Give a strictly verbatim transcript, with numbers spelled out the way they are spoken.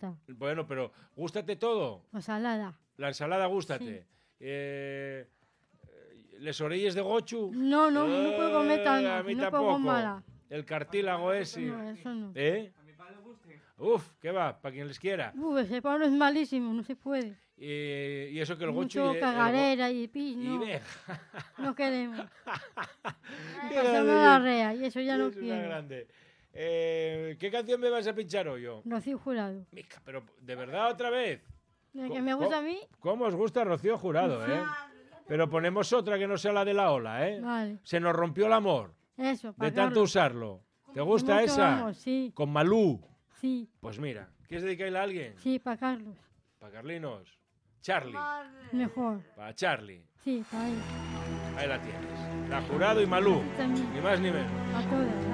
gusta. Bueno, pero ¿gústate todo? O salada. La ensalada gústate. Sí. Eh, ¿Les orelles de gochu? No, no, no Eh, puedo comer tanto, A mí no tampoco. puedo mala. El cartílago ese. No, eso no. ¿Eh? Uf, ¿qué va? Para quien les quiera. Uf, ese Pablo es malísimo, no se puede. Y, y eso que el gochu... Mucho y el- cagarera y pis, el go- no. Y ve. No queremos. Qué Pasarme grande. la rea y eso ya no Es una quiero. grande. Eh, ¿Qué canción me vas a pinchar hoy yo? Rocío Jurado. Mica, pero ¿de verdad otra vez? ¿De Co- que me gusta co- a mí? ¿Cómo os gusta Rocío Jurado, eh? Pero ponemos otra que no sea la de la ola, ¿eh? Vale. Se nos rompió el amor Eso, de para tanto Carlos. usarlo. ¿Te gusta Mucho esa? vamos, sí, Con Malú. sí, Pues mira, ¿quieres dedicarla a alguien? sí, para Carlos. Para Carlinos. Charlie. Mejor. Para Charlie. Sí, para él. Ahí la tienes. La Jurado y Malú. También. Ni más ni menos. A todas.